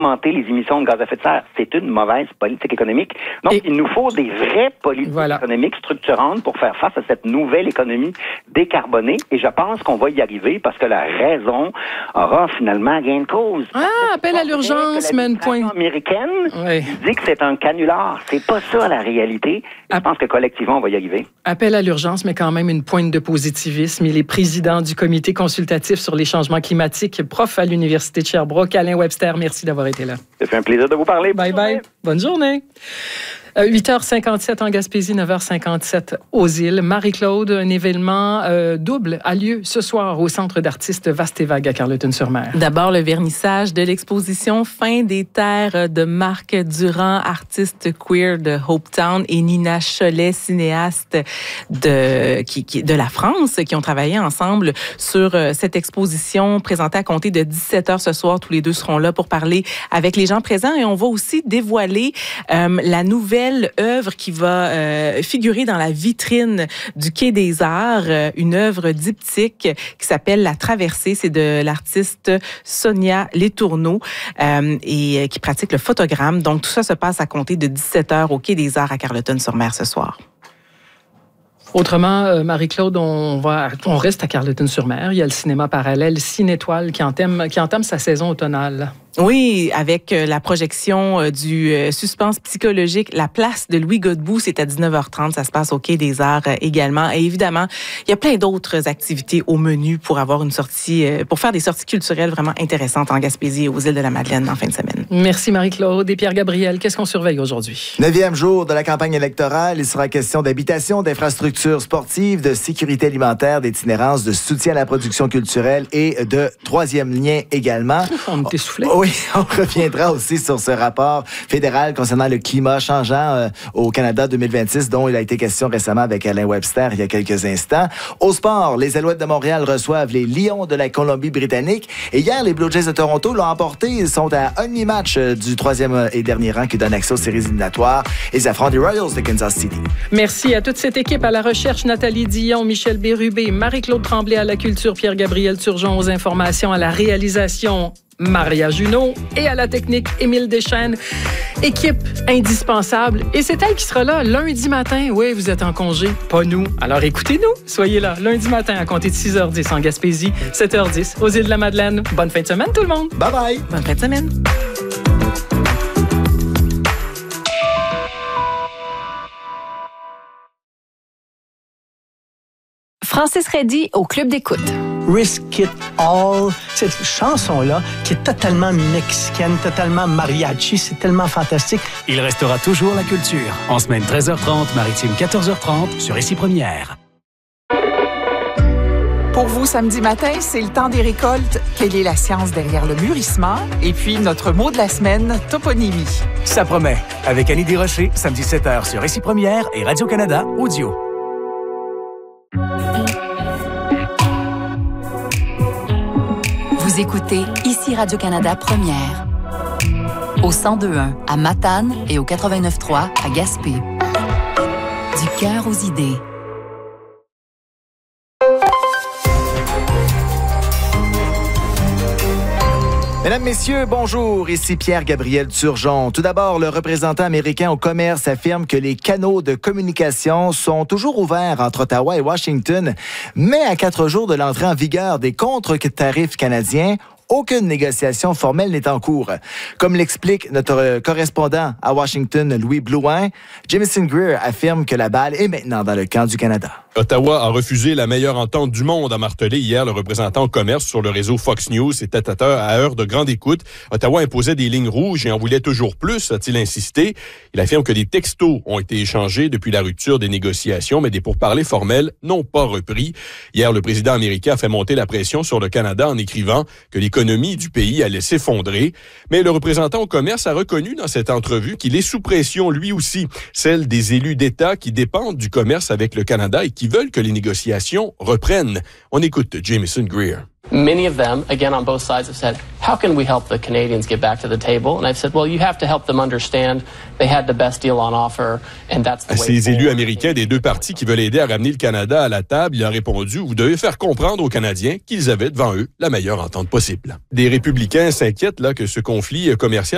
augmenter les émissions de gaz à effet de serre. C'est une mauvaise politique économique. Donc, il nous faut des vraies politiques économiques structurantes pour faire face à cette nouvelle économie décarbonée. Et je pense qu'on va y arriver parce que la raison aura finalement gain de cause. Appel à l'urgence, mais une pointe américaine dit que c'est un canular. C'est pas ça la réalité. Je pense que collectivement, on va y arriver. Appel à l'urgence, mais quand même une pointe de positivisme. Il est président du comité consultatif sur les changements climatiques, prof à l'Université de Sherbrooke. Alain Webster, merci d'avoir été là. Ça fait un plaisir de vous parler. Bye bye. Bonne journée. 8h57 en Gaspésie, 9h57 aux îles. Marie-Claude, un événement double a lieu ce soir au Centre d'artistes Vaste et Vague à Carleton-sur-Mer. D'abord, le vernissage de l'exposition Fin des terres de Marc Durand, artiste queer de Hopetown, et Nina Cholet, cinéaste de la France, qui ont travaillé ensemble sur cette exposition présentée à compter de 17h ce soir. Tous les deux seront là pour parler avec les gens présents, et on va aussi dévoiler la nouvelle œuvre qui va figurer dans la vitrine du Quai des Arts, une œuvre diptyque qui s'appelle La Traversée. C'est de l'artiste Sonia Letourneau et qui pratique le photogramme. Donc, tout ça se passe à compter de 17h au Quai des Arts à Carleton-sur-Mer ce soir. Autrement, Marie-Claude, on reste à Carleton-sur-Mer. Il y a le cinéma parallèle Cinétoile qui entame sa saison automnale. Oui, avec la projection du suspense psychologique La Place de Louis Godbout, c'est à 19h30, ça se passe au Quai des Arts également. Et évidemment, il y a plein d'autres activités au menu pour avoir une sortie, pour faire des sorties culturelles vraiment intéressantes en Gaspésie et aux îles de la Madeleine en fin de semaine. Merci Marie-Claude. Et Pierre-Gabriel, qu'est-ce qu'on surveille aujourd'hui? 9e jour de la campagne électorale, il sera question d'habitation, d'infrastructures sportives, de sécurité alimentaire, d'itinérance, de soutien à la production culturelle et de troisième lien également. On est essoufflé. Oui, on reviendra aussi sur ce rapport fédéral concernant le climat changeant au Canada 2026, dont il a été question récemment avec Alain Webster il y a quelques instants. Au sport, les Alouettes de Montréal reçoivent les Lions de la Colombie-Britannique. Et hier, les Blue Jays de Toronto l'ont emporté. Ils sont à un demi-match du troisième et dernier rang qui donne accès aux séries éliminatoires. Ils affrontent les Royals de Kansas City. Merci à toute cette équipe. À la recherche, Nathalie Dion, Michel Bérubé, Marie-Claude Tremblay à la culture, Pierre-Gabriel Turgeon aux informations, à la réalisation, Maria Junot, et à la technique, Émile Deschênes. Équipe indispensable. Et c'est elle qui sera là lundi matin. Oui, vous êtes en congé, pas nous. Alors écoutez-nous. Soyez là lundi matin à compter de 6h10 en Gaspésie, 7h10 aux îles de la Madeleine. Bonne fin de semaine tout le monde. Bye bye. Bonne fin de semaine. Francis Reddy au Club d'écoute. Risk It All, cette chanson-là qui est totalement mexicaine, totalement mariachi, c'est tellement fantastique. Il restera toujours la culture. En semaine 13h30, maritime 14h30 sur Ici Première. Pour vous, samedi matin, c'est le temps des récoltes. Quelle est la science derrière le mûrissement? Et puis, notre mot de la semaine, toponymie. Ça promet. Avec Annie Desrochers, samedi 7h sur Ici Première et Radio-Canada Audio. Vous écoutez Ici Radio-Canada Première. Au 102.1 à Matane et au 89.3 à Gaspé. Du cœur aux idées. Mesdames, Messieurs, bonjour. Ici Pierre-Gabriel Turgeon. Tout d'abord, le représentant américain au commerce affirme que les canaux de communication sont toujours ouverts entre Ottawa et Washington, mais à 4 jours de l'entrée en vigueur des contre-tarifs canadiens, aucune négociation formelle n'est en cours. Comme l'explique notre correspondant à Washington, Louis Blouin, Jamieson Greer affirme que la balle est maintenant dans le camp du Canada. Ottawa a refusé la meilleure entente du monde, a martelé hier le représentant au commerce sur le réseau Fox News. C'était à heure de grande écoute. Ottawa imposait des lignes rouges et en voulait toujours plus, a-t-il insisté. Il affirme que des textos ont été échangés depuis la rupture des négociations, mais des pourparlers formels n'ont pas repris. Hier, le président américain a fait monter la pression sur le Canada en écrivant que l'économie du pays allait s'effondrer. Mais le représentant au commerce a reconnu dans cette entrevue qu'il est sous pression lui aussi, celle des élus d'État qui dépendent du commerce avec le Canada et qui veulent que les négociations reprennent. On écoute Jamieson Greer. Many of them, again on both sides, have said, how can we help the Canadians get back to the table? And I've said, well, you have to help them understand they had the best deal on offer, and that's the way forward. Ces élus américains des deux partis qui veulent aider à ramener le Canada à la table, il a répondu, vous devez faire comprendre aux Canadiens qu'ils avaient devant eux la meilleure entente possible. Des républicains s'inquiètent là que ce conflit commercial